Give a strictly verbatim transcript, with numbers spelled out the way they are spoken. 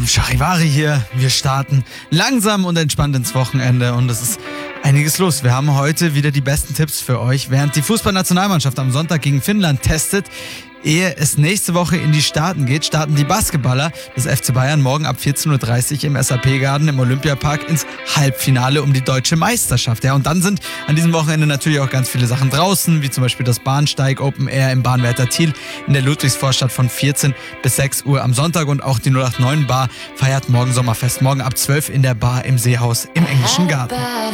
Charivari hier. Wir starten langsam und entspannt ins Wochenende und es ist einiges los. Wir haben heute wieder die besten Tipps für euch, während die Fußballnationalmannschaft am Sonntag gegen Finnland testet. Ehe es nächste Woche in die Staaten geht, starten die Basketballer des F C Bayern morgen ab vierzehn Uhr dreißig im S A P-Garden im Olympiapark ins Halbfinale um die deutsche Meisterschaft. Ja, und dann sind an diesem Wochenende natürlich auch ganz viele Sachen draußen, wie zum Beispiel das Bahnsteig Open Air im Bahnwärter Thiel in der Ludwigsvorstadt von vierzehn bis sechs Uhr am Sonntag und auch die null acht neun Bar feiert morgen Sommerfest. Morgen ab zwölf in der Bar im Seehaus im Englischen Garten.